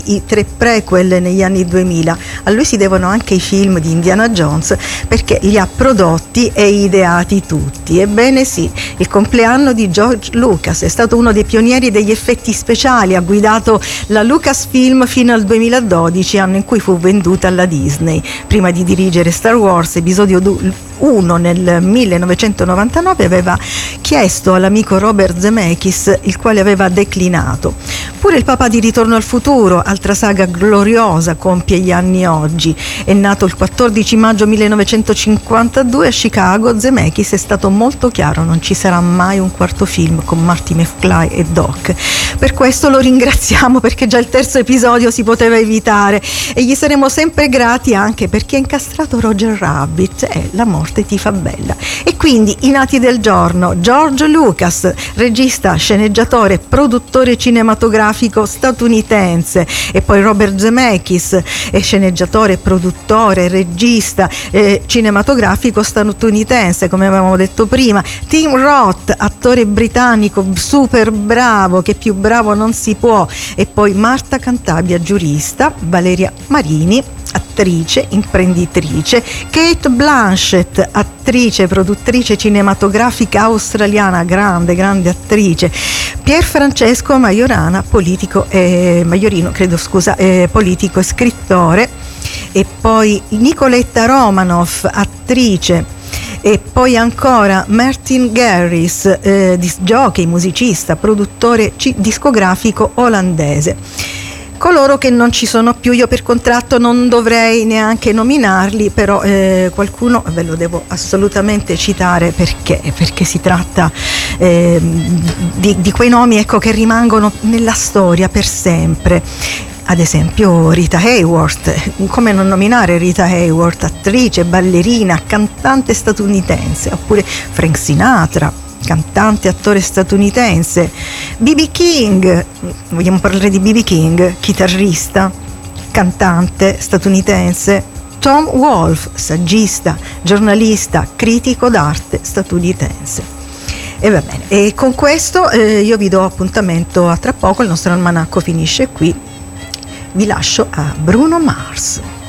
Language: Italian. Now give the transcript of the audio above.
i 3 prequel negli anni 2000. A lui si devono anche i film di Indiana Jones, perché li ha prodotti e ideati tutti. Ebbene sì, il compleanno di George Lucas, è stato uno dei pionieri degli effetti speciali, ha guidato la Lucasfilm fino al 2012, anno in cui fu venduta alla Disney. Prima di dirigere Star Wars episodio 1 nel 1999 aveva chiesto all'amico Robert Zemeckis, il quale aveva declinato. Pure il papà di Ritorno al futuro, altra saga gloriosa, compie gli anni oggi. È nato il 14 maggio 1952 a Chicago. Zemeckis è stato molto chiaro: non ci sarà mai un quarto film con Marty McFly e Doc. Per questo lo ringraziamo, perché già il terzo episodio si poteva evitare, e gli saremo sempre grati anche perché ha incastrato Roger Rabbit e la morte ti fa bella. E quindi i nati del giorno: George Lucas, regista, sceneggiatore, produttore cinematografico statunitense, e poi Robert Zemeckis, sceneggiatore, produttore, regista cinematografico statunitense, come avevamo detto prima. Tim Roth, attore britannico super bravo, che più bravo non si può, e poi Marta Cantabia, giurista. Valeria Marini, attrice, imprenditrice. Cate Blanchett, attrice, produttrice cinematografica australiana, grande attrice. Pier Francesco Majorana, politico politico e scrittore. E poi Nicoletta Romanoff, attrice. E poi ancora Martin Garrix, jockey, musicista, produttore discografico olandese. Coloro che non ci sono più, io per contratto non dovrei neanche nominarli, però qualcuno ve lo devo assolutamente citare, perché si tratta di quei nomi, ecco, che rimangono nella storia per sempre. Ad esempio Rita Hayworth, come non nominare Rita Hayworth, attrice, ballerina, cantante statunitense. Oppure Frank Sinatra, cantante, attore statunitense. B.B. King, vogliamo parlare di B.B. King, chitarrista, cantante statunitense. Tom Wolfe, saggista, giornalista, critico d'arte statunitense. E va bene, e con questo io vi do appuntamento a tra poco, il nostro almanacco finisce qui. Vi lascio a Bruno Mars.